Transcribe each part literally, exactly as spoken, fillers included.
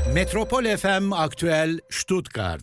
Metropol F M Aktüel Stuttgart.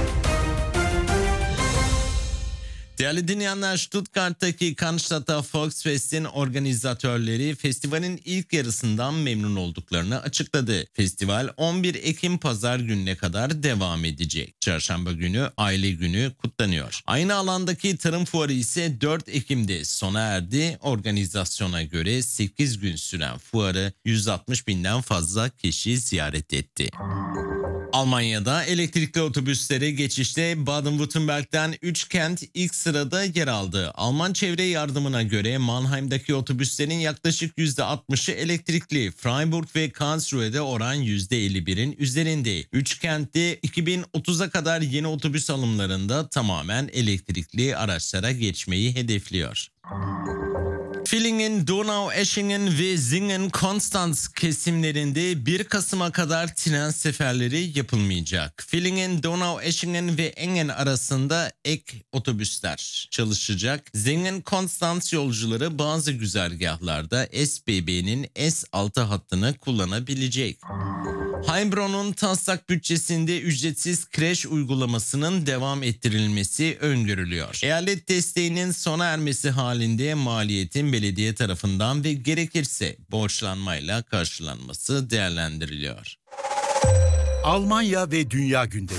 Değerli dinleyenler, Stuttgart'taki Cannstatter Volksfest'in organizatörleri festivalin ilk yarısından memnun olduklarını açıkladı. Festival on bir Ekim Pazar gününe kadar devam edecek. Çarşamba günü Aile Günü kutlanıyor. Aynı alandaki Tarım Fuarı ise dört Ekim'de sona erdi. Organizasyona göre sekiz gün süren fuarı yüz altmış binden fazla kişi ziyaret etti. Almanya'da elektrikli otobüslere geçişte Baden-Württemberg'den üç kent ilk sırada yer aldı. Alman Çevre Yardımı'na göre Mannheim'daki otobüslerin yaklaşık yüzde altmışı elektrikli. Freiburg ve Karlsruhe'de oran yüzde elli birin üzerinde. üç kentte iki bin otuza kadar yeni otobüs alımlarında tamamen elektrikli araçlara geçmeyi hedefliyor. Villingen, Donaueschingen ve Singen-Konstanz kesimlerinde bir Kasım'a kadar tren seferleri yapılmayacak. Villingen, Donaueschingen ve Engen arasında ek otobüsler çalışacak. Singen-Konstanz yolcuları bazı güzergahlarda S B B'nin S altı hattını kullanabilecek. Heilbronn'un taslak bütçesinde ücretsiz kreş uygulamasının devam ettirilmesi öngörülüyor. Eyalet desteğinin sona ermesi halinde maliyetin belediye tarafından ve gerekirse borçlanmayla karşılanması değerlendiriliyor. Almanya ve Dünya Gündemi.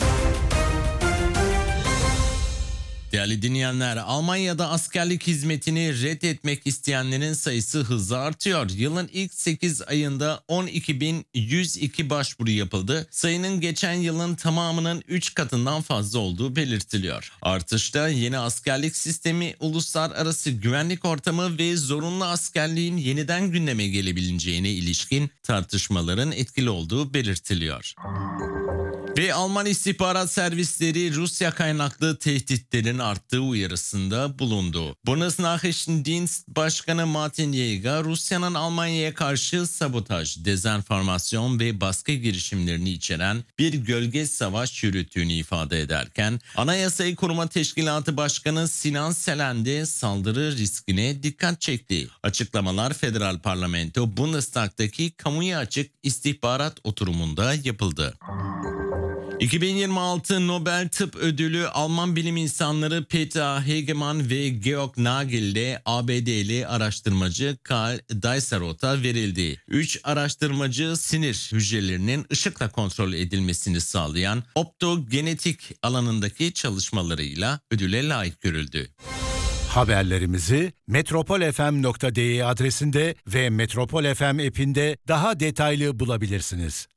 Değerli dinleyenler, Almanya'da askerlik hizmetini reddetmek isteyenlerin sayısı hızla artıyor. Yılın ilk sekiz ayında on iki bin yüz iki başvuru yapıldı. Sayının geçen yılın tamamının üç katından fazla olduğu belirtiliyor. Artışta yeni askerlik sistemi, uluslararası güvenlik ortamı ve zorunlu askerliğin yeniden gündeme gelebileceğine ilişkin tartışmaların etkili olduğu belirtiliyor. Ve Alman istihbarat servisleri Rusya kaynaklı tehditlerin arttığı uyarısında bulundu. Bundesnachrichtendienst Başkanı Martin Jäger, Rusya'nın Almanya'ya karşı sabotaj, dezenformasyon ve baskı girişimlerini içeren bir gölge savaş yürüttüğünü ifade ederken, Anayasayı Koruma Teşkilatı Başkanı Sinan Selen de saldırı riskine dikkat çekti. Açıklamalar Federal Parlamento Bundestag'daki kamuya açık istihbarat oturumunda yapıldı. iki bin yirmi altı Nobel Tıp Ödülü Alman bilim insanları Peter Hegemann ve Georg Nagel'le A B D'li araştırmacı Karl Deisserot'a verildi. Üç araştırmacı sinir hücrelerinin ışıkla kontrol edilmesini sağlayan optogenetik alanındaki çalışmalarıyla ödüle layık görüldü. Haberlerimizi metropol f m nokta d e adresinde ve Metropol F M app'inde daha detaylı bulabilirsiniz.